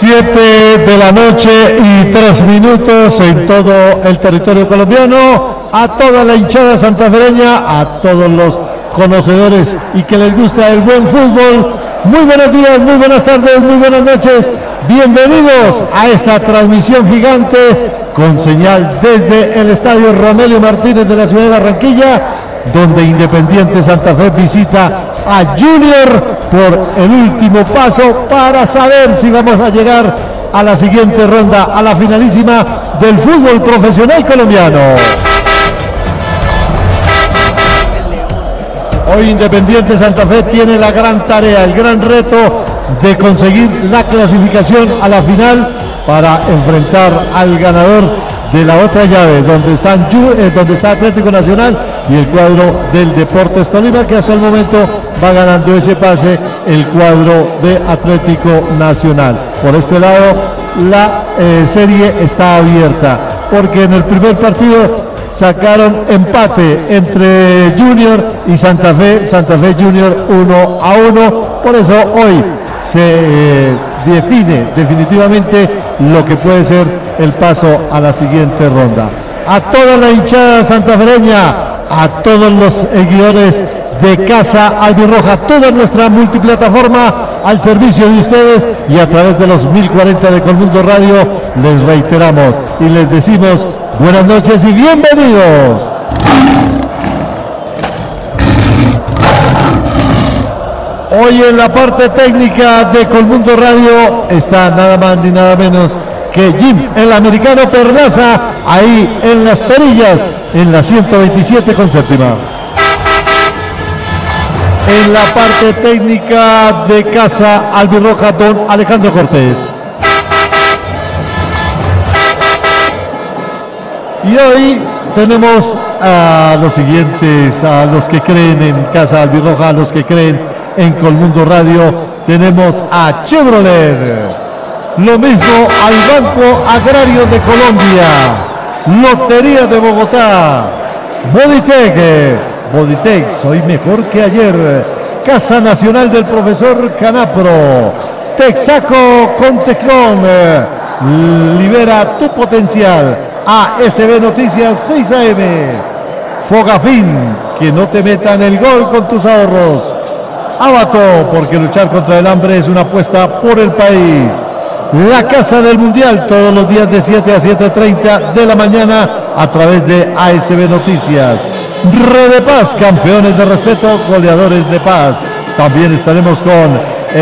7 de la noche y 3 minutos en todo el territorio colombiano. A toda la hinchada santafereña, a todos los conocedores y que les gusta el buen fútbol, muy buenos días, muy buenas tardes, muy buenas noches. Bienvenidos a esta transmisión gigante con señal desde el estadio Romelio Martínez de la ciudad de Barranquilla, donde Independiente Santa Fe visita a Junior por el último paso para saber si vamos a llegar a la siguiente ronda, a la finalísima del fútbol profesional colombiano. Hoy Independiente Santa Fe tiene la gran tarea, el gran reto de conseguir la clasificación a la final para enfrentar al ganador de la otra llave, donde está Atlético Nacional y el cuadro del Deportes Tolima, que hasta el momento va ganando ese pase el cuadro de Atlético Nacional. Por este lado, la serie está abierta, porque en el primer partido sacaron empate entre Junior y Santa Fe Junior 1-1, por eso hoy se define definitivamente lo que puede ser el paso a la siguiente ronda. A toda la hinchada santafereña, a todos los seguidores de Casa Albirroja, toda nuestra multiplataforma al servicio de ustedes y a través de los 1040 de Colmundo Radio, les reiteramos y les decimos buenas noches y bienvenidos. Hoy en la parte técnica de Colmundo Radio está nada más ni nada menos que Jim, el americano Perlaza, ahí en las perillas, en la 127 con séptima. En la parte técnica de Casa Albirroja, don Alejandro Cortés. Y hoy tenemos a los siguientes, a los que creen en Casa Albirroja, a los que creen en Colmundo Radio. Tenemos a Chevrolet, lo mismo al Banco Agrario de Colombia, Lotería de Bogotá, Boditec, soy mejor que ayer, Casa Nacional del Profesor Canapro, Texaco Conteclón, libera tu potencial, ASB Noticias 6 AM, Fogafín, que no te metan el gol con tus ahorros, Abaco, porque luchar contra el hambre es una apuesta por el país, La Casa del Mundial, todos los días de 7 a 7:30 de la mañana a través de ASB Noticias, Red de Paz, campeones de respeto, goleadores de paz. También estaremos con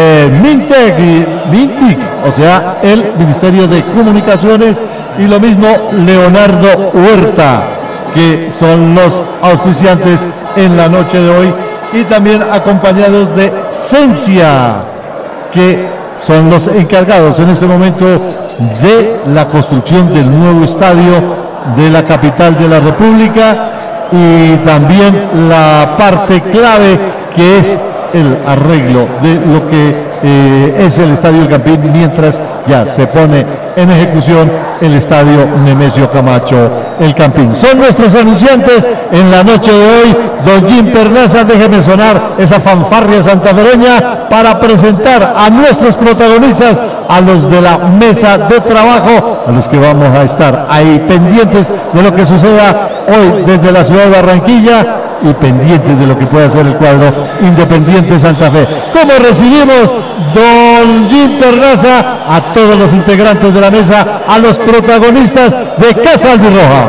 Mintic, o sea, el Ministerio de Comunicaciones, y lo mismo Leonardo Huerta, que son los auspiciantes en la noche de hoy, y también acompañados de Cencia, que son los encargados en este momento de la construcción del nuevo estadio de la capital de la República, y también la parte clave que es el arreglo de lo que es el Estadio El Campín, mientras ya se pone en ejecución el Estadio Nemesio Camacho El Campín. Son nuestros anunciantes en la noche de hoy. Don Jim Perlaza, déjeme sonar esa fanfarria santafereña para presentar a nuestros protagonistas, a los de la mesa de trabajo, a los que vamos a estar ahí pendientes de lo que suceda hoy desde la ciudad de Barranquilla y pendientes de lo que pueda hacer el cuadro Independiente Santa Fe. ¿Cómo recibimos, don Jim Perlaza, a todos los integrantes de la mesa, a los protagonistas de Casa Albirroja?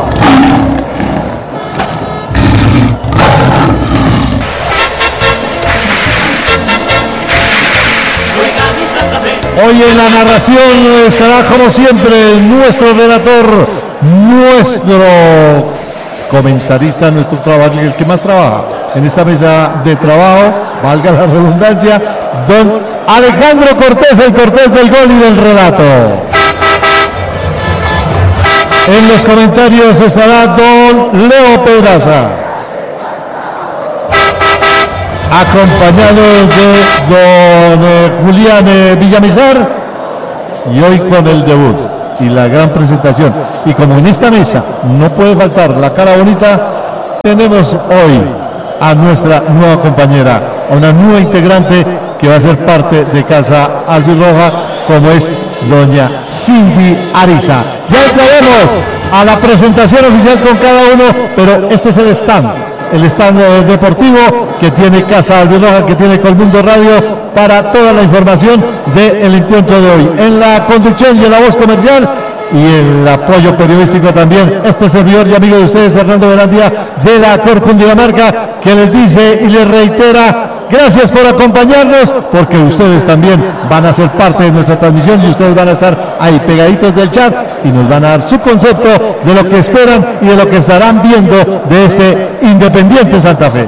Hoy en la narración estará, como siempre, nuestro relator, nuestro comentarista, nuestro trabajo, el que más trabaja en esta mesa de trabajo, valga la redundancia, don Alejandro Cortés, el Cortés del gol y del relato. En los comentarios estará don Leo Pedraza, acompañado de don Julián Villamizar, y hoy con el debut y la gran presentación, y como en esta mesa no puede faltar la cara bonita, tenemos hoy a nuestra nueva compañera, a una nueva integrante que va a ser parte de Casa Albirroja, como es doña Cindy Ariza. Ya entraremos a la presentación oficial con cada uno, pero este es el stand deportivo que tiene Casa Albirroja, que tiene Colmundo Radio, para toda la información del encuentro de hoy. En la conducción y en la voz comercial y el apoyo periodístico también, este servidor y amigo de ustedes, Hernando Velandia, de la Cor Cundinamarca, que les dice y les reitera: gracias por acompañarnos, porque ustedes también van a ser parte de nuestra transmisión y ustedes van a estar ahí pegaditos del chat y nos van a dar su concepto de lo que esperan y de lo que estarán viendo de este Independiente Santa Fe.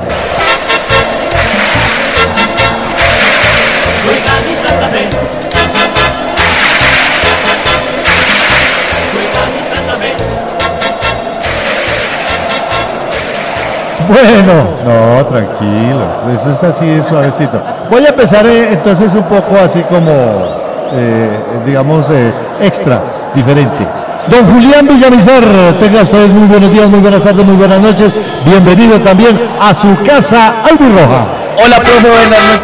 Bueno, no, tranquilo, eso es así, suavecito. Voy a empezar entonces un poco así como, digamos, extra, diferente. Don Julián Villamizar, tenga ustedes muy buenos días, muy buenas tardes, muy buenas noches. Bienvenido también a su Casa Albirroja. Hola, profe, buenas noches.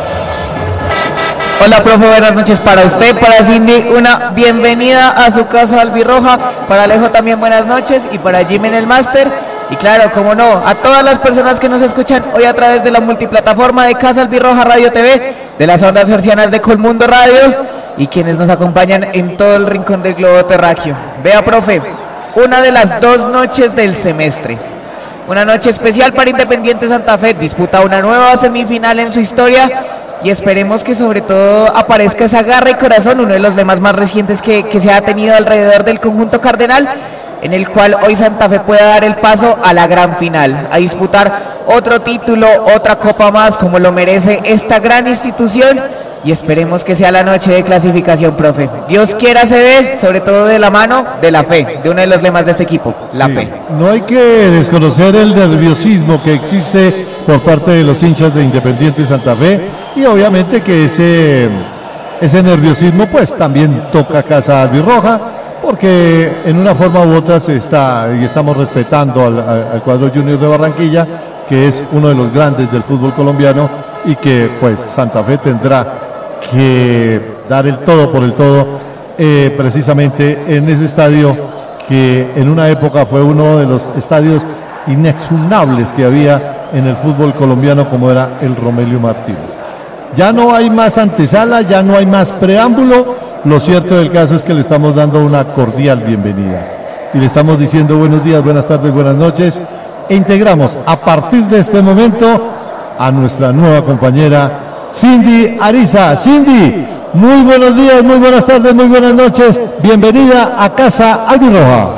Hola, profe, buenas noches para usted, para Cindy, una bienvenida a su Casa Albirroja. Para Alejo también buenas noches y para Jimmy en el máster. Y claro, como no, a todas las personas que nos escuchan hoy a través de la multiplataforma de Casa Albirroja Radio TV, de las ondas hercianas de Colmundo Radio y quienes nos acompañan en todo el rincón del globo terráqueo. Vea, profe, una de las 2 noches del semestre. Una noche especial para Independiente Santa Fe, disputa una nueva semifinal en su historia y esperemos que sobre todo aparezca esa garra y corazón, uno de los lemas más recientes que se ha tenido alrededor del conjunto cardenal, en el cual hoy Santa Fe pueda dar el paso a la gran final, a disputar otro título, otra copa más, como lo merece esta gran institución, y esperemos que sea la noche de clasificación, profe. Dios quiera se dé, sobre todo de la mano de la fe, de uno de los lemas de este equipo, la fe. No hay que desconocer el nerviosismo que existe por parte de los hinchas de Independiente Santa Fe, y obviamente que ese nerviosismo pues también toca Casa Albirroja, porque en una forma u otra estamos respetando al cuadro Junior de Barranquilla, que es uno de los grandes del fútbol colombiano, y que pues Santa Fe tendrá que dar el todo por el todo, precisamente en ese estadio que en una época fue uno de los estadios inexpugnables que había en el fútbol colombiano, como era el Romelio Martínez. Ya no hay más antesala, ya no hay más preámbulo. Lo cierto del caso es que le estamos dando una cordial bienvenida y le estamos diciendo buenos días, buenas tardes, buenas noches, e integramos a partir de este momento a nuestra nueva compañera Cindy Ariza. Cindy, muy buenos días, muy buenas tardes, muy buenas noches, bienvenida a Casa Albirroja.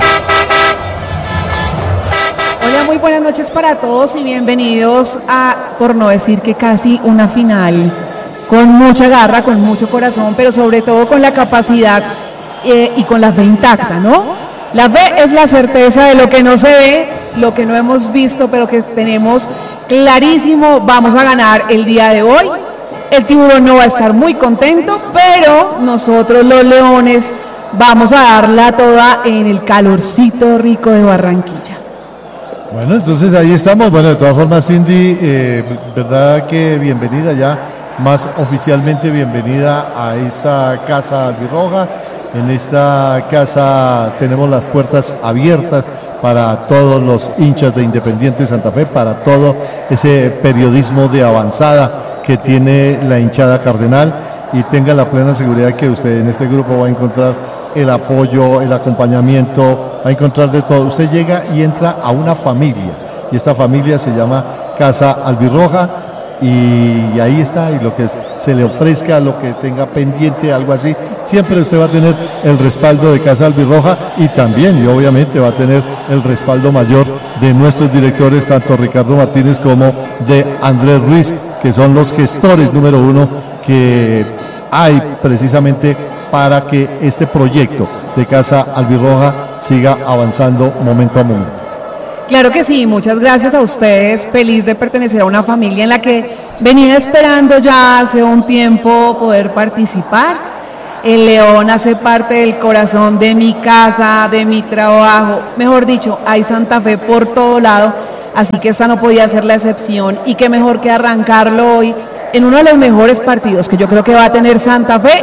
Hola, muy buenas noches para todos y bienvenidos a, por no decir que casi una final, con mucha garra, con mucho corazón, pero sobre todo con la capacidad y con la fe intacta, ¿no? La fe es la certeza de lo que no se ve, lo que no hemos visto, pero que tenemos clarísimo. Vamos a ganar el día de hoy. El tiburón no va a estar muy contento, pero nosotros los leones vamos a darla toda en el calorcito rico de Barranquilla. Bueno, entonces ahí estamos. Bueno, de todas formas, Cindy, verdad que bienvenida ya, más oficialmente bienvenida a esta Casa Albirroja. En esta casa tenemos las puertas abiertas para todos los hinchas de Independiente Santa Fe, para todo ese periodismo de avanzada que tiene la hinchada cardenal, y tenga la plena seguridad que usted en este grupo va a encontrar el apoyo, el acompañamiento, va a encontrar de todo. Usted llega y entra a una familia, y esta familia se llama Casa Albirroja, y ahí está, y lo que se le ofrezca, lo que tenga pendiente, algo así, siempre usted va a tener el respaldo de Casa Albirroja, y también, y obviamente va a tener el respaldo mayor de nuestros directores, tanto Ricardo Martínez como de Andrés Ruiz, que son los gestores número 1 que hay precisamente para que este proyecto de Casa Albirroja siga avanzando momento a momento. Claro que sí, muchas gracias a ustedes, feliz de pertenecer a una familia en la que venía esperando ya hace un tiempo poder participar. El León hace parte del corazón de mi casa, de mi trabajo, mejor dicho, hay Santa Fe por todo lado, así que esta no podía ser la excepción, y qué mejor que arrancarlo hoy en uno de los mejores partidos que yo creo que va a tener Santa Fe,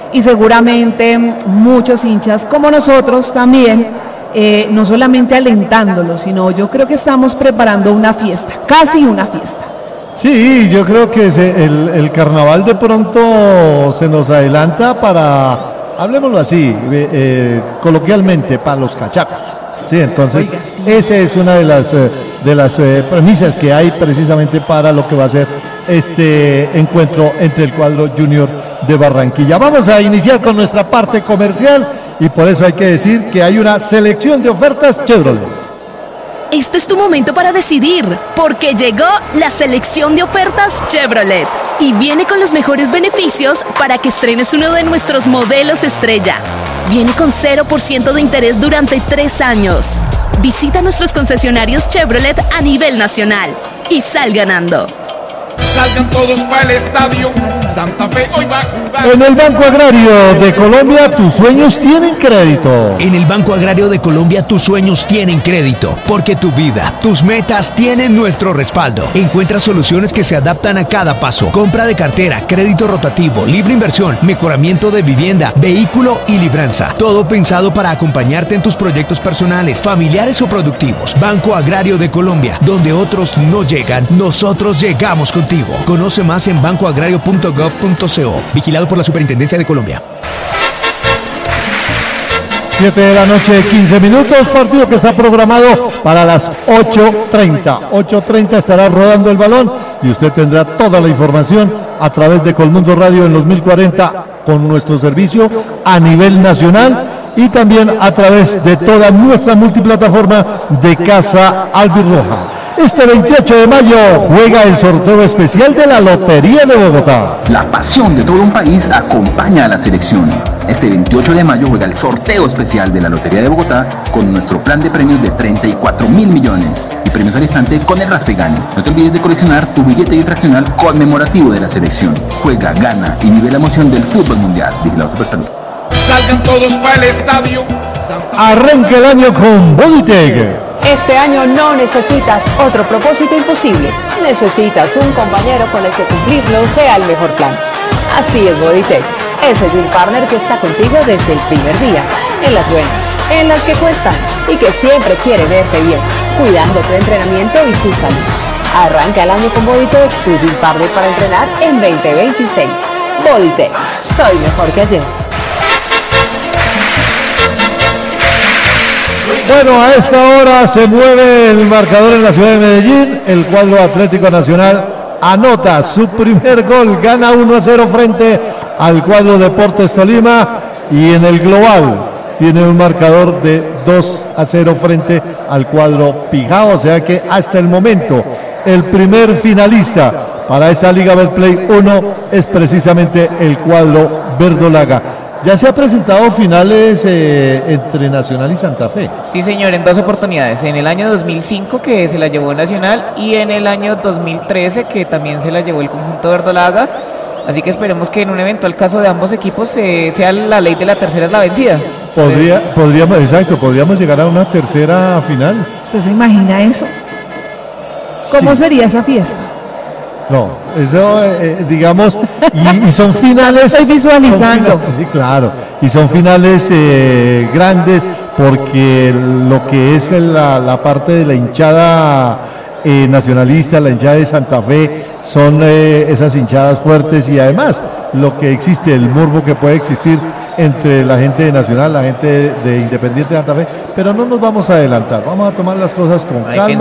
y seguramente muchos hinchas como nosotros también, no solamente alentándolos, sino yo creo que estamos preparando una fiesta, casi una fiesta. Sí, yo creo que el carnaval de pronto se nos adelanta para, hablemoslo así, coloquialmente, para los cachacos. Sí, entonces esa es una de las premisas que hay precisamente para lo que va a ser este encuentro entre el cuadro Junior de Barranquilla. Vamos a iniciar con nuestra parte comercial y por eso hay que decir que hay una selección de ofertas Chevrolet. Este es tu momento para decidir, porque llegó la selección de ofertas Chevrolet y viene con los mejores beneficios para que estrenes uno de nuestros modelos estrella. Viene con 0% de interés durante 3 años. Visita nuestros concesionarios Chevrolet a nivel nacional y sal ganando. Salgan todos para el estadio, Santa Fe hoy va a jugar. En el Banco Agrario de Colombia, tus sueños tienen crédito. En el Banco Agrario de Colombia, tus sueños tienen crédito, porque tu vida, tus metas tienen nuestro respaldo. Encuentra soluciones que se adaptan a cada paso. Compra de cartera, crédito rotativo, libre inversión, mejoramiento de vivienda, vehículo y libranza. Todo pensado para acompañarte en tus proyectos personales, familiares o productivos. Banco Agrario de Colombia, donde otros no llegan, nosotros llegamos contigo. Conoce más en bancoagrario.gov.co. Vigilado por la Superintendencia de Colombia. 7 de la noche, 15 minutos, partido que está programado para las 8:30. 8:30 estará rodando el balón y usted tendrá toda la información a través de Colmundo Radio en los 1040 con nuestro servicio a nivel nacional y también a través de toda nuestra multiplataforma de Casa Albirroja. Este 28 de mayo juega el sorteo especial de la Lotería de Bogotá. La pasión de todo un país acompaña a la selección. Este 28 de mayo juega el sorteo especial de la Lotería de Bogotá con nuestro plan de premios de 34.000 millones y premios al instante con el Raspe Gane. No te olvides de coleccionar tu billete infraccional conmemorativo de la selección. Juega, gana y vive la emoción del fútbol mundial. Vigilado Supersalud. Salgan todos para el estadio, Santa Fe. Arranca el año con Bodytech. Este año no necesitas otro propósito imposible. Necesitas un compañero con el que cumplirlo sea el mejor plan. Así es Bodytech, ese Gym Partner que está contigo desde el primer día, en las buenas, en las que cuestan y que siempre quiere verte bien, cuidando tu entrenamiento y tu salud. Arranca el año con Bodytech, tu Gym Partner para entrenar en 2026. Bodytech, soy mejor que ayer. Bueno, a esta hora se mueve el marcador en la ciudad de Medellín. El cuadro Atlético Nacional anota su primer gol, gana 1-0 frente al cuadro Deportes Tolima y en el global tiene un marcador de 2-0 frente al cuadro Pijao. O sea que hasta el momento el primer finalista para esa Liga Betplay 1 es precisamente el cuadro verdolaga. Ya se ha presentado finales entre Nacional y Santa Fe. Sí, señor, en 2 oportunidades. En el año 2005, que se la llevó Nacional, y en el año 2013, que también se la llevó el conjunto verdolaga. Así que esperemos que en un eventual caso de ambos equipos sea la ley de la tercera es la vencida. Podríamos llegar a una tercera final. ¿Usted se imagina eso? ¿Cómo sería esa fiesta? No, eso digamos, y son finales. Estoy visualizando. Sí, claro, y son finales grandes porque lo que es la parte de la hinchada nacionalista, la hinchada de Santa Fe, son esas hinchadas fuertes y además lo que existe, el morbo que puede existir entre la gente de Nacional, la gente de Independiente de Santa Fe, pero no nos vamos a adelantar, vamos a tomar las cosas con calma.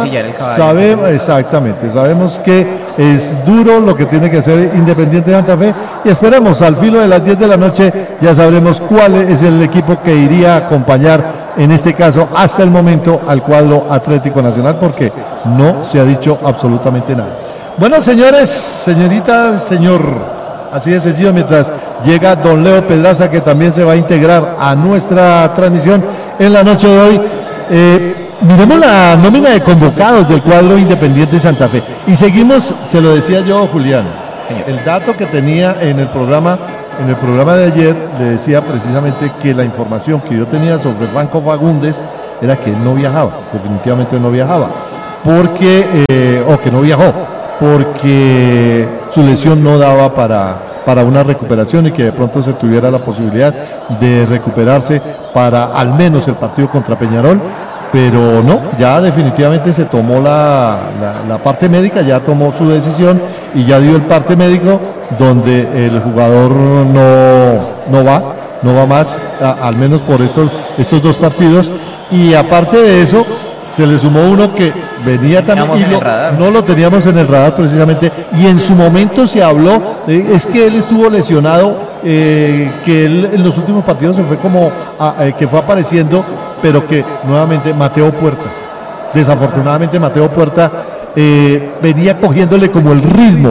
Sabemos que es duro lo que tiene que hacer Independiente de Santa Fe y esperemos al filo de las 10 de la noche ya sabremos cuál es el equipo que iría a acompañar en este caso hasta el momento al cuadro Atlético Nacional porque no se ha dicho absolutamente nada. Bueno, señores, señoritas, señor, así de sencillo, mientras llega don Leo Pedraza, que también se va a integrar a nuestra transmisión en la noche de hoy. Miremos la nómina de convocados del cuadro Independiente Santa Fe. Y seguimos, se lo decía yo, Julián, señor. El dato que tenía en el programa de ayer, le decía precisamente que la información que yo tenía sobre Franco Fagundes era que él no viajaba, definitivamente no viajaba, porque, o que no viajó, porque su lesión no daba para para una recuperación y que de pronto se tuviera la posibilidad de recuperarse para al menos el partido contra Peñarol. Pero no, ya definitivamente se tomó la parte médica, ya tomó su decisión y ya dio el parte médico donde el jugador no va más, al menos por estos 2 partidos. Y aparte de eso, se le sumó uno que venía también y no lo teníamos en el radar precisamente, y en su momento se habló, es que él estuvo lesionado, que él en los últimos partidos se fue como, que fue apareciendo, pero que nuevamente Mateo Puerta, desafortunadamente Mateo Puerta venía cogiéndole como el ritmo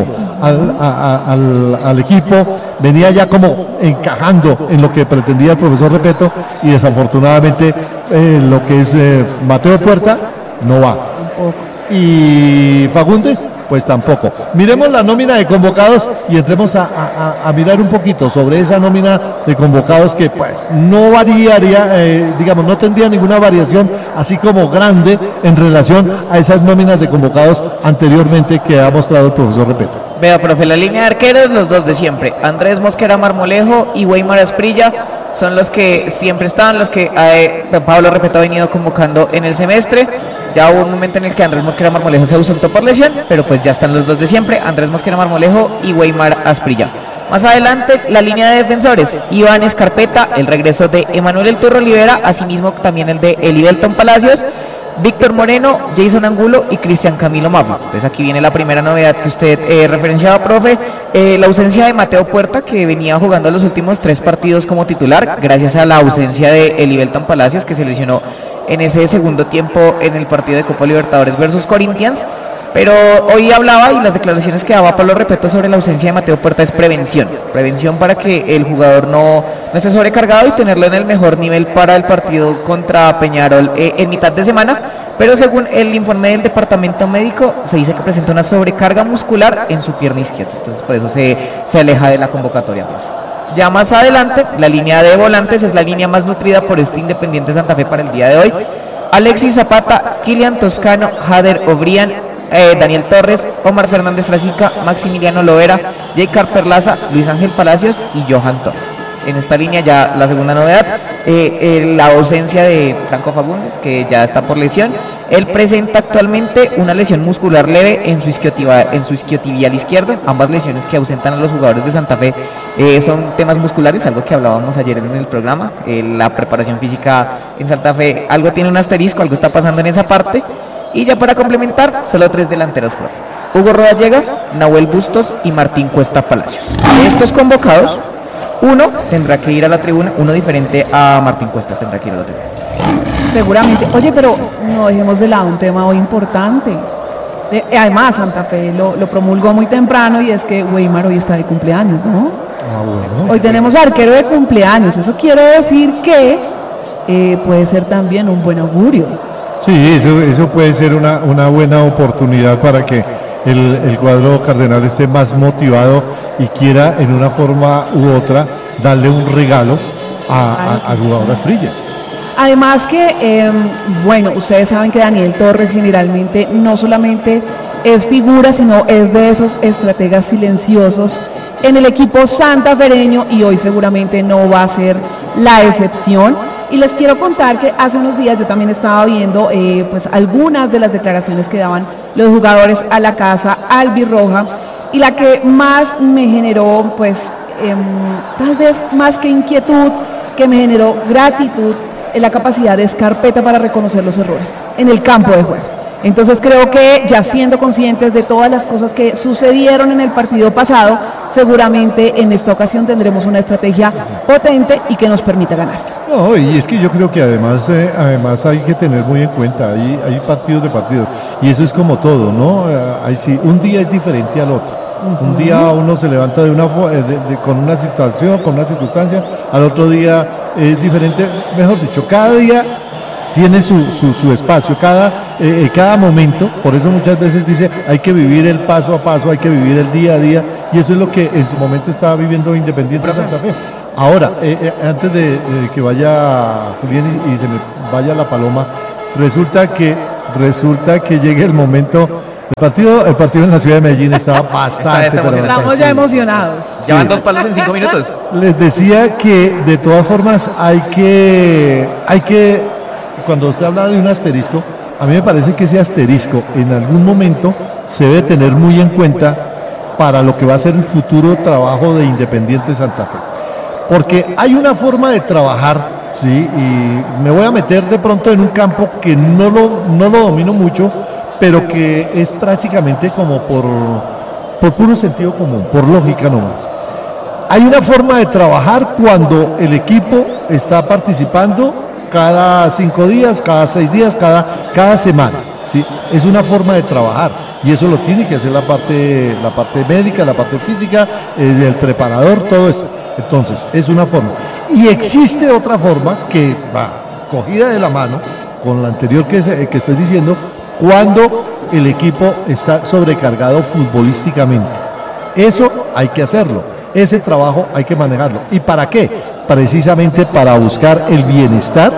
al equipo, venía ya como encajando en lo que pretendía el profesor Repetto, y desafortunadamente lo que es Mateo Puerta no va, y Fagundes pues tampoco. Miremos la nómina de convocados y entremos a mirar un poquito sobre esa nómina de convocados que pues no variaría, digamos, no tendría ninguna variación así como grande en relación a esas nóminas de convocados anteriormente que ha mostrado el profesor Repetto. Vea, profe, la línea de arqueros, los 2 de siempre, Andrés Mosquera Marmolejo y Weimar Asprilla, son los que siempre están, los que Pablo Repetto ha venido convocando en el semestre. Ya hubo un momento en el que Andrés Mosquera Marmolejo se ausentó por lesión, pero pues ya están los 2 de siempre, Andrés Mosquera Marmolejo y Weimar Asprilla. Más adelante, la línea de defensores, Iván Escarpeta, el regreso de Emanuel El Turro Olivera, asimismo también el de Elibelton Palacios, Víctor Moreno, Jason Angulo y Cristian Camilo Mapa. Entonces aquí viene la primera novedad que usted referenciaba, profe, la ausencia de Mateo Puerta, que venía jugando los últimos 3 partidos como titular, gracias a la ausencia de Elibelton Palacios, que se lesionó en ese segundo tiempo en el partido de Copa Libertadores versus Corinthians. Pero hoy hablaba, y las declaraciones que daba Pablo Repetto sobre la ausencia de Mateo Puerta es prevención para que el jugador no esté sobrecargado y tenerlo en el mejor nivel para el partido contra Peñarol en mitad de semana. Pero según el informe del departamento médico, se dice que presenta una sobrecarga muscular en su pierna izquierda, entonces por eso se aleja de la convocatoria. Ya más adelante, la línea de volantes es la línea más nutrida por este Independiente Santa Fe para el día de hoy. Alexis Zapata, Kilian Toscano, Jader Obrián, Daniel Torres, Omar Fernández Frasica, Maximiliano Loera, J. Perlaza, Luis Ángel Palacios y Johan Torres. En esta línea ya la segunda novedad, la ausencia de Franco Fagundes, que ya está por lesión. Él presenta actualmente una lesión muscular leve en su isquiotibial izquierdo. Ambas lesiones que ausentan a los jugadores de Santa Fe son temas musculares, algo que hablábamos ayer en el programa. La preparación física en Santa Fe, algo tiene un asterisco, algo está pasando en esa parte. Y ya para complementar, solo 3 delanteros, profe: Hugo Rodallega, Nahuel Bustos y Martín Cuesta Palacios. De estos convocados, uno tendrá que ir a la tribuna, uno diferente a Martín Cuesta tendrá que ir a la tribuna. Seguramente. Oye, pero no dejemos de lado un tema hoy importante. Además, Santa Fe lo promulgó muy temprano, y es que Weimar hoy está de cumpleaños, ¿no? Bueno. Hoy tenemos arquero de cumpleaños. Eso quiere decir que puede ser también un buen augurio. Sí, eso puede ser una buena oportunidad para que el cuadro cardenal esté más motivado y quiera en una forma u otra darle un regalo al jugador Asprilla. Además que, bueno, ustedes saben que Daniel Torres generalmente no solamente es figura, sino es de esos estrategas silenciosos en el equipo santafereño, y hoy seguramente no va a ser la excepción. Y les quiero contar que hace unos días yo también estaba viendo pues algunas de las declaraciones que daban los jugadores a la casa albirroja, y la que más me generó, pues tal vez más que inquietud, que me generó gratitud, es la capacidad de Escarpeta para reconocer los errores en el campo de juego. Entonces creo que, ya siendo conscientes de todas las cosas que sucedieron en el partido pasado, seguramente en esta ocasión tendremos una estrategia potente y que nos permita ganar. No, y es que yo creo que además hay que tener muy en cuenta, hay partidos de partidos, y eso es como todo, ¿no? Sí, un día es diferente al otro. Un día uno se levanta con una situación, con una circunstancia, al otro día es diferente. Mejor dicho, cada día tiene su espacio, cada momento. Por eso muchas veces dice, hay que vivir el paso a paso, hay que vivir el día a día, y eso es lo que en su momento estaba viviendo Independiente Santa Fe. Ahora, antes de que vaya Julián y se me vaya la paloma, resulta que llegue el momento El partido en la ciudad de Medellín estaba bastante. Estamos ya emocionados. Ya van 2 palos en 5 minutos. Les decía que de todas formas hay que, cuando usted habla de un asterisco, a mí me parece que ese asterisco en algún momento se debe tener muy en cuenta para lo que va a ser el futuro trabajo de Independiente Santa Fe. Porque hay una forma de trabajar, sí, y me voy a meter de pronto en un campo que no lo domino mucho, pero que es prácticamente como por puro sentido común, por lógica nomás. Hay una forma de trabajar cuando el equipo está participando cada 5 días, cada 6 días, cada semana, ¿sí? Es una forma de trabajar y eso lo tiene que hacer la parte médica, la parte física, el preparador, todo esto. Entonces, es una forma. Y existe otra forma que va cogida de la mano con la anterior que estoy diciendo, cuando el equipo está sobrecargado futbolísticamente. Eso hay que hacerlo, ese trabajo hay que manejarlo. ¿Y para qué? Precisamente para buscar el bienestar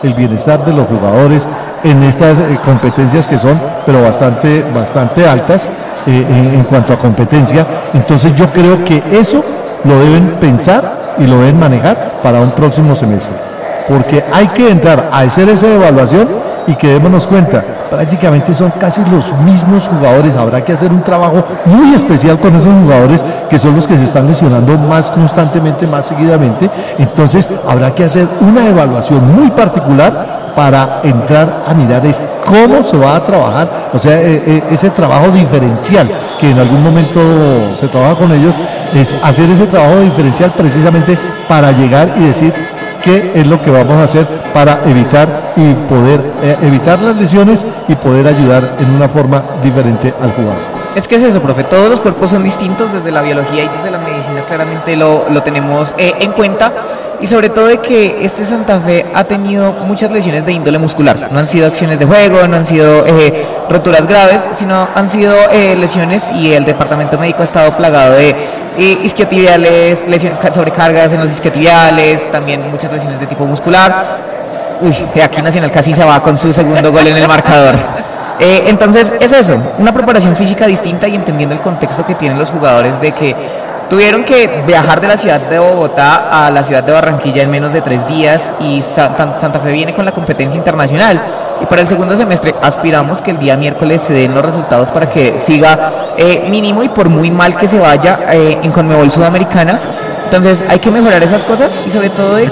de los jugadores en estas competencias que son, pero bastante altas en cuanto a competencia. Entonces yo creo que eso lo deben pensar y lo deben manejar para un próximo semestre, porque hay que entrar a hacer esa evaluación y que démonos cuenta, prácticamente son casi los mismos jugadores. Habrá que hacer un trabajo muy especial con esos jugadores que son los que se están lesionando más constantemente, más seguidamente. Entonces habrá que hacer una evaluación muy particular para entrar a mirar cómo se va a trabajar, o sea, ese trabajo diferencial que en algún momento se trabaja con ellos, es hacer ese trabajo diferencial precisamente para llegar y decir qué es lo que vamos a hacer para evitar y poder evitar las lesiones y poder ayudar en una forma diferente al jugador. Es que es eso, profe, todos los cuerpos son distintos, desde la biología y desde la medicina claramente lo tenemos en cuenta, y sobre todo de que este Santa Fe ha tenido muchas lesiones de índole muscular. No han sido acciones de juego, no han sido roturas graves, sino han sido lesiones, y el departamento médico ha estado plagado de isquiotibiales, sobrecargas en los isquiotibiales, también muchas lesiones de tipo muscular. Aquí Nacional casi se va con su segundo gol en el marcador. Entonces es eso, una preparación física distinta y entendiendo el contexto que tienen los jugadores de que tuvieron que viajar de la ciudad de Bogotá a la ciudad de Barranquilla en menos de 3 días, y Santa Fe viene con la competencia internacional, y para el segundo semestre aspiramos que el día miércoles se den los resultados para que siga mínimo, y por muy mal que se vaya en Conmebol Sudamericana. Entonces hay que mejorar esas cosas, y sobre todo de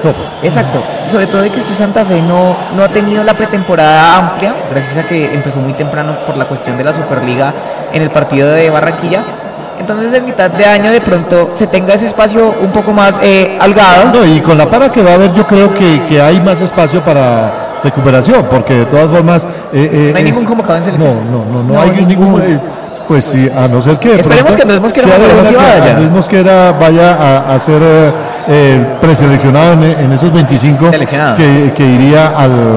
que este Santa Fe no ha tenido la pretemporada amplia, gracias a que empezó muy temprano por la cuestión de la Superliga en el partido de Barranquilla. Entonces en mitad de año de pronto se tenga ese espacio un poco más holgado. No, y con la para que va a haber, yo creo que hay más espacio para recuperación, porque de todas formas no hay ningún convocado en selección. No hay ningún pues sí, a no ser que esperemos que Andrés Mosquera vaya a ser preseleccionado en esos 25 que iría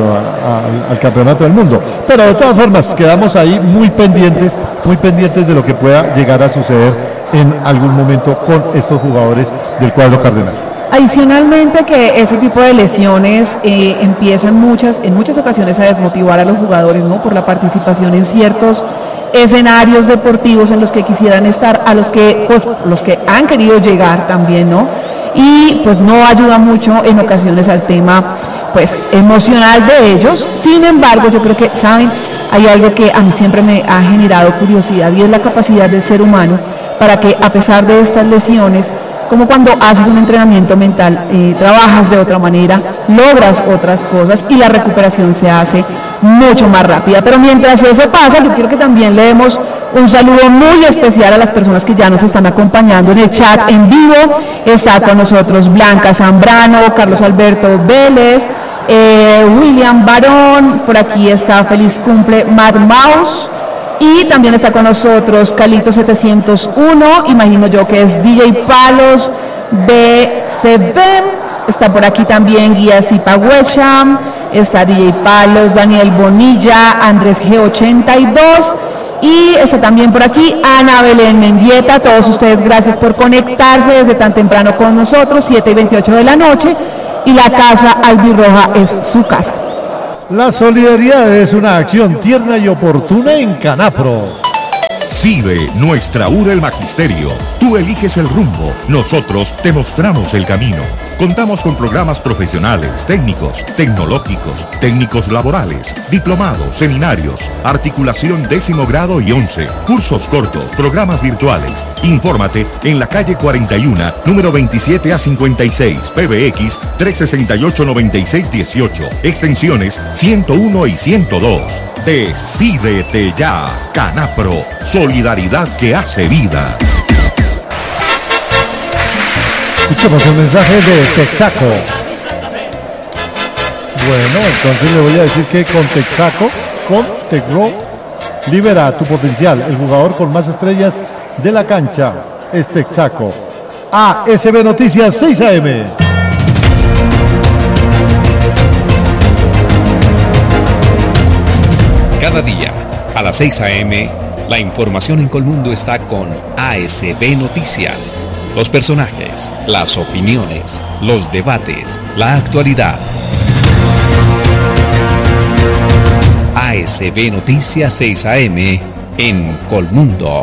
al campeonato del mundo. Pero de todas formas quedamos ahí muy pendientes de lo que pueda llegar a suceder en algún momento con estos jugadores del cuadro cardenal. Adicionalmente, que ese tipo de lesiones empiezan en muchas ocasiones a desmotivar a los jugadores, ¿no? Por la participación en ciertos escenarios deportivos en los que quisieran estar, a los que han querido llegar también, ¿no? Y pues no ayuda mucho en ocasiones al tema pues emocional de ellos. Sin embargo, yo creo que, ¿saben? Hay algo que a mí siempre me ha generado curiosidad, y es la capacidad del ser humano para que, a pesar de estas lesiones, como cuando haces un entrenamiento mental, trabajas de otra manera, logras otras cosas y la recuperación se hace mucho más rápida. Pero mientras eso pasa, yo quiero que también le demos un saludo muy especial a las personas que ya nos están acompañando en el chat en vivo. Está con nosotros Blanca Zambrano, Carlos Alberto Vélez, William Barón, por aquí está Feliz Cumple Mad Mouse, y también está con nosotros Calito 701, imagino yo que es DJ Palos BCB, está por aquí también Guía Zipahuecha, está DJ Palos, Daniel Bonilla, Andrés G82, y está también por aquí Ana Belén Mendieta. Todos ustedes, gracias por conectarse desde tan temprano con nosotros, 7:28 de la noche, y la Casa Albirroja es su casa. La solidaridad es una acción tierna y oportuna en Canapro. Decide nuestra URA el Magisterio. Tú eliges el rumbo, nosotros te mostramos el camino. Contamos con programas profesionales, técnicos, tecnológicos, técnicos laborales, diplomados, seminarios, articulación 10º grado y 11, cursos cortos, programas virtuales. Infórmate en la calle 41, número 27 a 56, PBX 368-9618, extensiones 101 y 102. Decídete ya, Canapro, solidaridad que hace vida. Escuchemos el mensaje de Texaco. Bueno, entonces le voy a decir que con Texaco, con Tecro, libera tu potencial. El jugador con más estrellas de la cancha es Texaco. ASB Noticias 6 AM. Cada día, a las 6 AM, la información en Colmundo está con ASB Noticias. Los personajes, las opiniones, los debates, la actualidad. ASB Noticias 6 AM en Colmundo.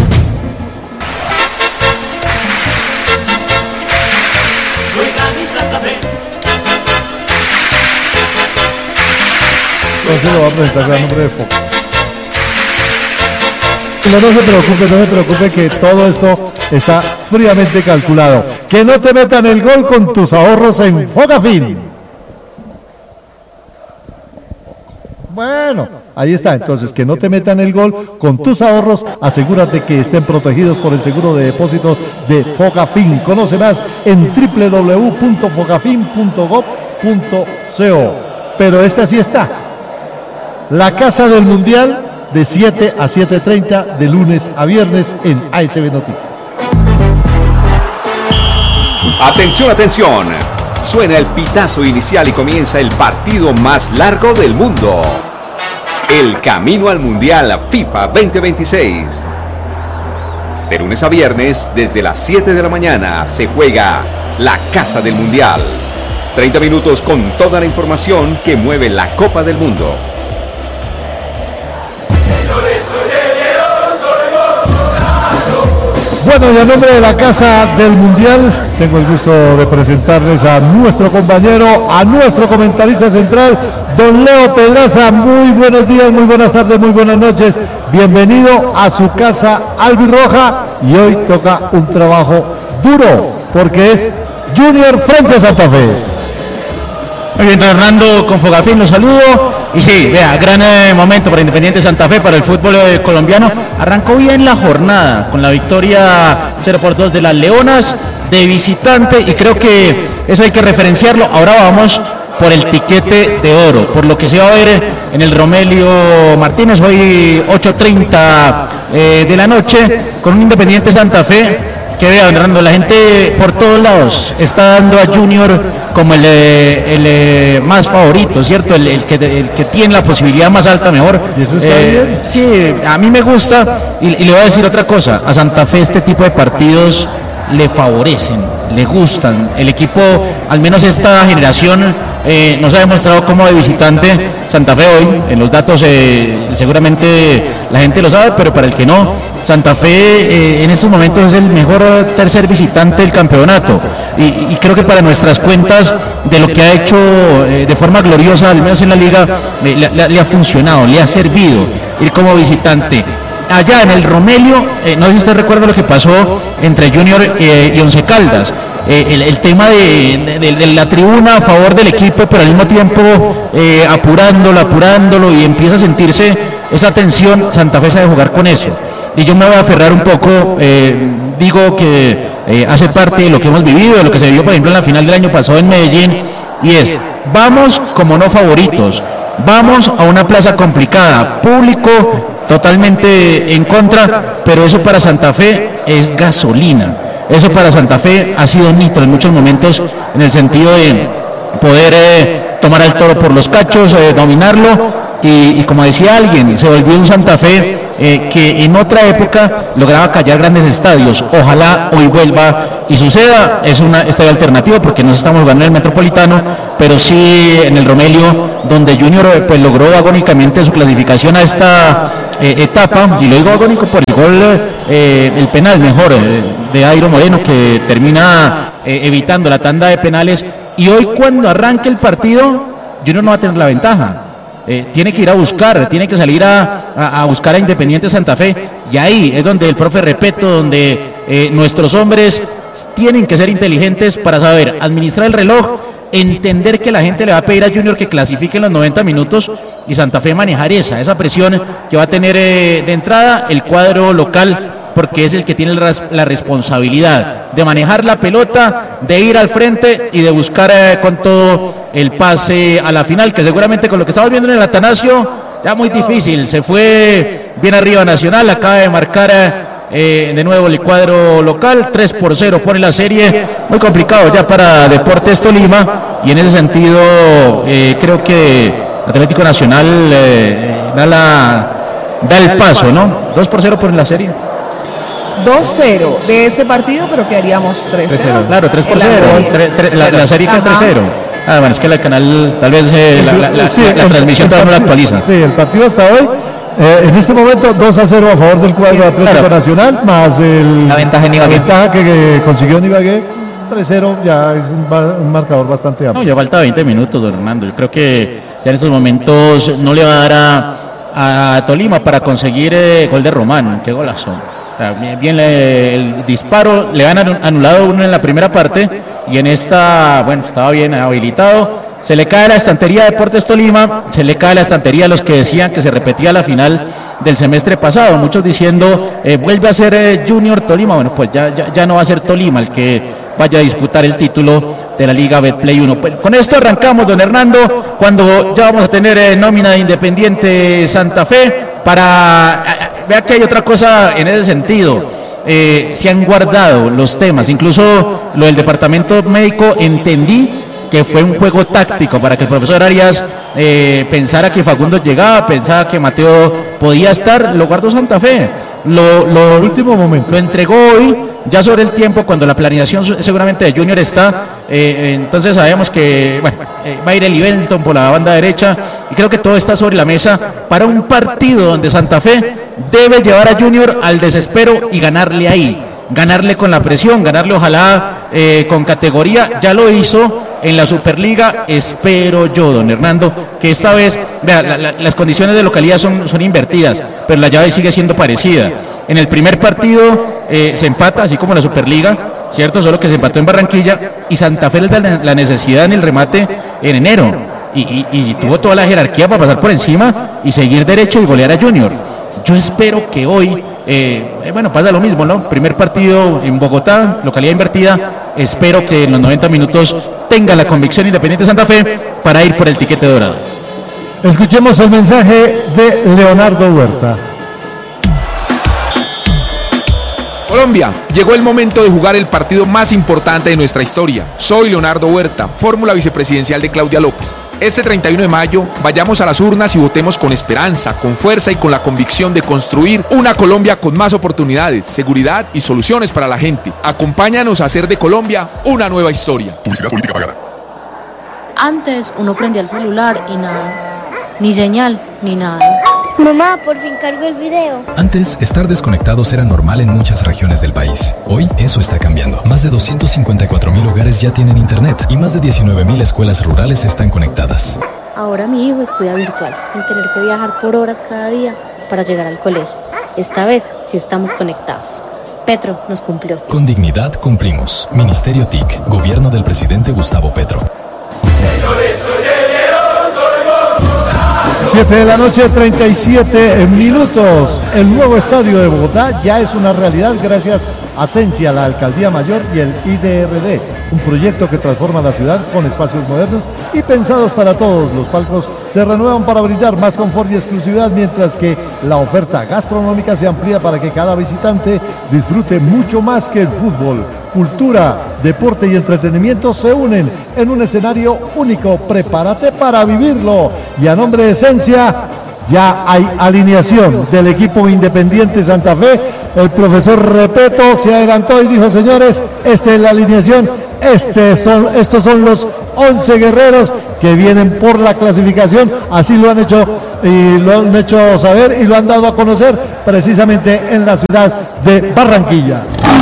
Entonces lo va a presentar a nombre de Foca. No se preocupe que todo esto está fríamente calculado. Que no te metan el gol con tus ahorros en Fogafín. Bueno, ahí está. Entonces, que no te metan el gol con tus ahorros. Asegúrate que estén protegidos por el seguro de depósitos de Fogafín. Conoce más en www.fogafin.gov.co. Pero esta sí está. La Casa del Mundial de 7 a 7:30 de lunes a viernes en ASB Noticias. Atención, atención. Suena el pitazo inicial y comienza el partido más largo del mundo. El camino al Mundial FIFA 2026. De lunes a viernes, desde las 7 de la mañana, se juega la Casa del Mundial. 30 minutos con toda la información que mueve la Copa del Mundo. Bueno, y a nombre de la Casa del Mundial, tengo el gusto de presentarles a nuestro compañero, a nuestro comentarista central, don Leo Pedraza. Muy buenos días, muy buenas tardes, muy buenas noches. Bienvenido a su casa albirroja. Y hoy toca un trabajo duro, porque es Junior frente a Santa Fe. Muy bien, don Hernando, con Fogafín los saludo. Y sí, vea, gran momento para Independiente Santa Fe, para el fútbol colombiano. Arrancó bien la jornada con la victoria 0-2 de las Leonas de visitante, y creo que eso hay que referenciarlo. Ahora vamos por el tiquete de oro, por lo que se va a ver en el Romelio Martínez hoy 8:30 de la noche, con un Independiente Santa Fe que, vea, Hernando, la gente por todos lados está dando a Junior como el más favorito, ¿cierto? El que tiene la posibilidad más alta, mejor. ¿Y eso está bien? Sí, a mí me gusta, y le voy a decir otra cosa. A Santa Fe este tipo de partidos le favorecen, le gustan. El equipo, al menos esta generación, nos ha demostrado como de visitante. Santa Fe hoy, en los datos seguramente la gente lo sabe, pero para el que no, Santa Fe en estos momentos es el mejor tercer visitante del campeonato, y creo que para nuestras cuentas de lo que ha hecho de forma gloriosa, al menos en la liga, le ha funcionado, le ha servido ir como visitante. Allá en el Romelio, no sé si usted recuerda lo que pasó entre Junior y Once Caldas. El tema de la tribuna a favor del equipo, pero al mismo tiempo apurándolo, y empieza a sentirse esa tensión. Santa Fe sabe jugar con eso, y yo me voy a aferrar un poco, digo que hace parte de lo que hemos vivido, de lo que se vivió, por ejemplo, en la final del año pasado en Medellín, y es, vamos como no favoritos, vamos a una plaza complicada, público totalmente en contra, pero eso para Santa Fe es gasolina. Eso para Santa Fe ha sido nitro en muchos momentos, en el sentido de poder tomar al toro por los cachos, dominarlo, y como decía alguien, se volvió un Santa Fe que en otra época lograba callar grandes estadios. Ojalá hoy vuelva y suceda. Es un estadio alternativo porque no estamos jugando en el Metropolitano, pero sí en el Romelio, donde Junior pues logró agónicamente su clasificación a etapa, y lo digo agónico por el gol, el penal mejor de Dairo Moreno, que termina evitando la tanda de penales, y hoy cuando arranque el partido, Junior no va a tener la ventaja. Tiene que ir a buscar, tiene que salir a buscar a Independiente Santa Fe, y ahí es donde el profe Repeto, donde nuestros hombres tienen que ser inteligentes para saber administrar el reloj, entender que la gente le va a pedir a Junior que clasifique en los 90 minutos y Santa Fe manejar esa presión que va a tener de entrada el cuadro local, porque es el que tiene la responsabilidad de manejar la pelota, de ir al frente y de buscar con todo el pase a la final, que seguramente con lo que estamos viendo en el Atanasio, ya muy difícil. Se fue bien arriba Nacional, acaba de marcar de nuevo el cuadro local, 3-0 pone la serie, muy complicado ya para Deportes Tolima, y en ese sentido creo que Atlético Nacional da el paso, ¿no? 2-0 pone la serie. 2-0 de este partido, pero quedaríamos 3-0. Claro, 3-0, la serie queda 3-0. Ah, bueno, es que el canal, tal vez la transmisión todavía no la actualiza. Sí, el partido hasta hoy, en este momento 2-0 a favor del cuadro Atlético Nacional, más la ventaja que consiguió Nibagué. 3-0 ya es un marcador bastante amplio. No, ya falta 20 minutos, don Hernando. Yo creo que ya en estos momentos no le va a dar a Tolima para conseguir gol de Román. Qué golazo. O sea, bien el disparo, le han anulado uno en la primera parte y en esta, bueno, estaba bien habilitado. Se le cae la estantería de Deportes Tolima, se le cae la estantería a los que decían que se repetía la final del semestre pasado, muchos diciendo vuelve a ser Junior Tolima. Bueno, pues ya no va a ser Tolima el que vaya a disputar el título de la Liga Betplay 1. Pues con esto arrancamos, don Hernando, cuando ya vamos a tener nómina de Independiente Santa Fe para... Vea que hay otra cosa en ese sentido. Se han guardado los temas, incluso lo del departamento médico, entendí que fue un juego táctico para que el profesor Arias pensara que Facundo llegaba, pensaba que Mateo podía estar, lo guardó Santa Fe. Lo último momento lo entregó hoy, ya sobre el tiempo, cuando la planeación seguramente de Junior está, entonces sabemos que va a ir el Ivelton por la banda derecha, y creo que todo está sobre la mesa para un partido donde Santa Fe debe llevar a Junior al desespero y ganarle ahí, ganarle con la presión, ganarle ojalá con categoría. Ya lo hizo en la Superliga. Espero yo, don Hernando, que esta vez, vea, las condiciones de localidad son invertidas, pero la llave sigue siendo parecida. En el primer partido se empata, así como en la Superliga, ¿cierto? Solo que se empató en Barranquilla, y Santa Fe le da la necesidad en el remate en enero, y tuvo toda la jerarquía para pasar por encima y seguir derecho y golear a Junior. Yo espero que hoy, pasa lo mismo, ¿no? Primer partido en Bogotá, localidad invertida. Espero que en los 90 minutos tenga la convicción Independiente Santa Fe para ir por el tiquete dorado. Escuchemos el mensaje de Leonardo Huerta. Colombia, llegó el momento de jugar el partido más importante de nuestra historia. Soy Leonardo Huerta, fórmula vicepresidencial de Claudia López. Este 31 de mayo, vayamos a las urnas y votemos con esperanza, con fuerza y con la convicción de construir una Colombia con más oportunidades, seguridad y soluciones para la gente. Acompáñanos a hacer de Colombia una nueva historia. Publicidad política pagada. Antes uno prendía el celular y nada, ni señal, ni nada. Mamá, por fin cargo el video. Antes, estar desconectados era normal en muchas regiones del país. Hoy, eso está cambiando. Más de 254,000 hogares ya tienen internet y más de 19,000 escuelas rurales están conectadas. Ahora mi hijo estudia virtual, sin tener que viajar por horas cada día para llegar al colegio. Esta vez, sí estamos conectados. Petro nos cumplió. Con dignidad cumplimos. Ministerio TIC, Gobierno del presidente Gustavo Petro. 7 de la noche, 37 minutos. El nuevo estadio de Bogotá ya es una realidad gracias a Cencia, la Alcaldía Mayor y el IDRD. Un proyecto que transforma la ciudad con espacios modernos y pensados para todos. Los palcos se renuevan para brindar más confort y exclusividad, mientras que la oferta gastronómica se amplía para que cada visitante disfrute mucho más que el fútbol. Cultura, deporte y entretenimiento se unen en un escenario único. Prepárate para vivirlo. Y a nombre de Cencia, ya hay alineación del equipo Independiente Santa Fe. El profesor Repeto se adelantó y dijo: señores, esta es la alineación estos son los 11 guerreros que vienen por la clasificación, así lo han hecho saber y lo han dado a conocer precisamente en la ciudad de Barranquilla.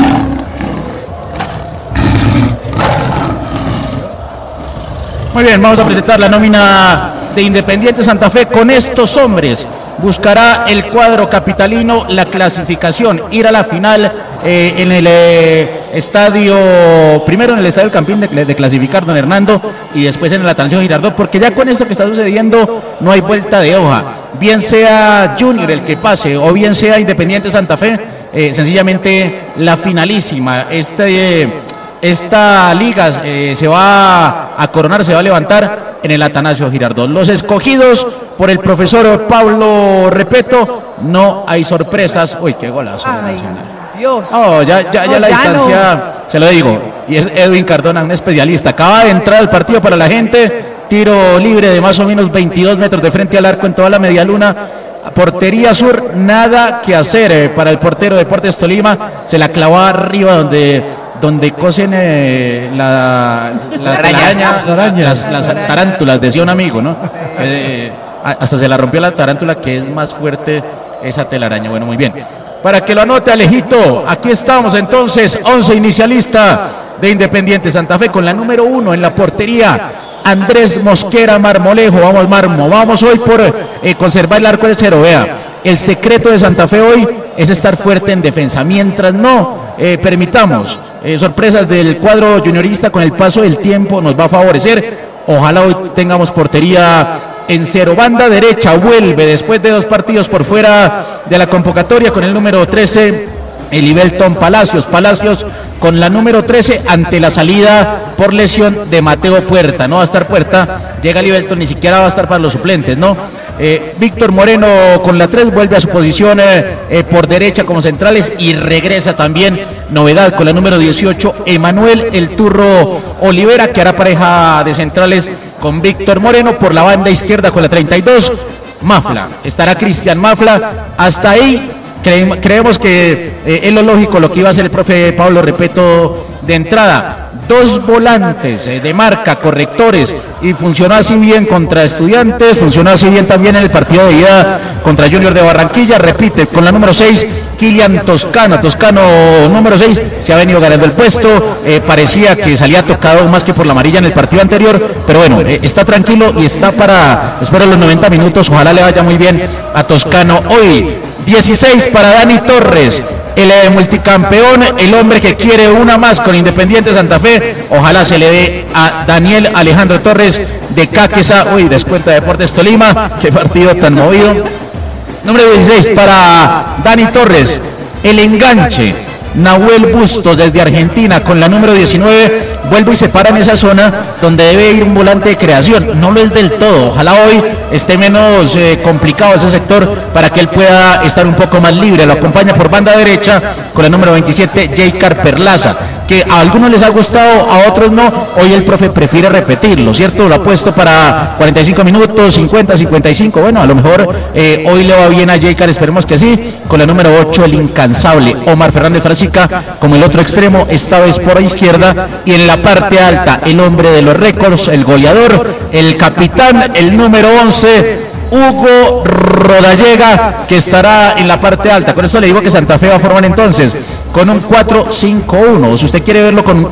Muy bien, vamos a presentar la nómina de Independiente Santa Fe. Con estos hombres buscará el cuadro capitalino la clasificación, ir a la final en el primero en el Estadio El Campín de clasificar, don Hernando, y después en el Atanasio Girardot, porque ya con esto que está sucediendo no hay vuelta de hoja, bien sea Junior el que pase o bien sea Independiente Santa Fe, sencillamente la finalísima, esta liga se va a coronar, se va a levantar en el Atanasio Girardot. Los escogidos por el profesor Pablo Repeto, no hay sorpresas. Uy, qué golazo. Ay, Dios. Oh, ya la distancia, se lo digo. Y es Edwin Cardona, un especialista. Acaba de entrar al partido para la gente. Tiro libre de más o menos 22 metros de frente al arco en toda la media luna. Portería sur, nada que hacer para el portero de Deportes Tolima. Se la clavó arriba donde cosen las tarántulas, decía un amigo, ¿no? Hasta se la rompió la tarántula, que es más fuerte esa telaraña. Bueno, muy bien. Para que lo anote Alejito, aquí estamos entonces, 11 inicialista de Independiente Santa Fe con la número 1 en la portería. Andrés Mosquera Marmolejo, vamos Marmo, vamos hoy por conservar el arco del cero. Vea, el secreto de Santa Fe hoy es estar fuerte en defensa, mientras no permitamos sorpresas del cuadro juniorista, con el paso del tiempo nos va a favorecer. Ojalá hoy tengamos portería en cero. Banda derecha vuelve después de 2 partidos por fuera de la convocatoria con el número 13, Elibelton Palacios con la número 13 ante la salida por lesión de Mateo Puerta. No va a estar Puerta, llega Elibelton, ni siquiera va a estar para los suplentes, ¿no? Víctor Moreno con la 3 vuelve a su posición por derecha como centrales y regresa también, novedad, con la número 18, Emanuel El Turro Olivera, que hará pareja de centrales con Víctor Moreno. Por la banda izquierda con la 32, Mafla, estará Cristian Mafla. Hasta ahí creemos que es lo lógico lo que iba a hacer el profe Pablo Repeto de entrada. 2 volantes de marca, correctores, y funcionó así bien contra Estudiantes, funcionó así bien también en el partido de ida contra Junior de Barranquilla. Repite con la número 6, Kilian Toscano número 6, se ha venido ganando el puesto, parecía que salía tocado más que por la amarilla en el partido anterior, pero bueno, está tranquilo y está espero los 90 minutos, ojalá le vaya muy bien a Toscano hoy. 16 para Dani Torres, el multicampeón, el hombre que quiere una más con Independiente Santa Fe. Ojalá se le dé a Daniel Alejandro Torres de Caquesa. Uy, descuenta Deportes Tolima, qué partido tan movido. Número 16 para Dani Torres, el enganche, Nahuel Bustos desde Argentina con la número 19, vuelve y se para en esa zona donde debe ir un volante de creación. No lo es del todo, ojalá hoy esté menos complicado ese sector para que él pueda estar un poco más libre. Lo acompaña por banda derecha con la número 27, Jaycar Perlaza, que a algunos les ha gustado, a otros no. Hoy el profe prefiere repetirlo, ¿cierto? Lo ha puesto para 45 minutos, 50, 55. Bueno, a lo mejor hoy le va bien a Jaycar, esperemos que sí. Con la número 8, el incansable Omar Fernández Francisca como el otro extremo, esta vez por izquierda. Y en la parte alta, el hombre de los récords, el goleador, el capitán, el número 11, Hugo Rodallega, que estará en la parte alta. Con eso le digo que Santa Fe va a formar entonces con un 4-5-1, si usted quiere verlo con un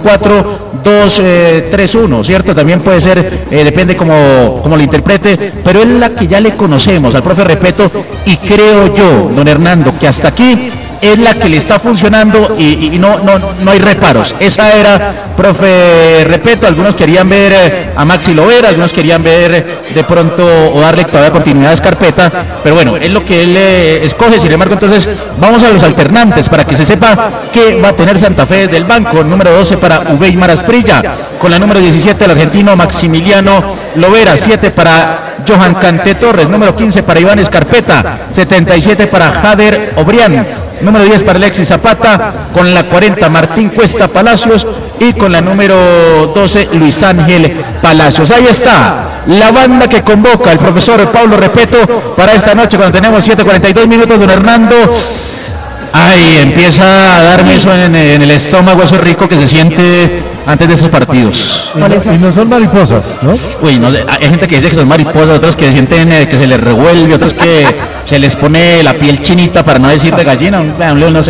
4-2-3-1, ¿cierto? También puede ser, depende como lo interprete, pero es la que ya le conocemos al profe Repeto, y creo yo, don Hernando, que hasta aquí es la que le está funcionando y no hay reparos. Esa era, profe Repeto. Algunos querían ver a Maxi Lovera, algunos querían ver de pronto o darle todavía continuidad a Escarpeta, pero bueno, es lo que él escoge. Sin embargo, entonces vamos a los alternantes para que se sepa qué va a tener Santa Fe del banco. Número 12 para Uweimar Asprilla, con la número 17 el argentino Maximiliano Lovera, 7 para Johan Cante Torres, número 15 para Iván Escarpeta, 77 para Jader Obrián, número 10 para Alexis Zapata, con la 40 Martín Cuesta Palacios y con la número 12 Luis Ángel Palacios. Ahí está la banda que convoca el profesor Pablo Repeto para esta noche, cuando tenemos 7:42 minutos. Don Hernando, Ay, empieza a darme eso en el estómago, eso rico que se siente antes de esos partidos. Y no son mariposas, ¿no? Uy, no sé, hay gente que dice que son mariposas, otros que sienten que se les revuelve, otros que se les pone la piel chinita, para no decir de gallina, no sé,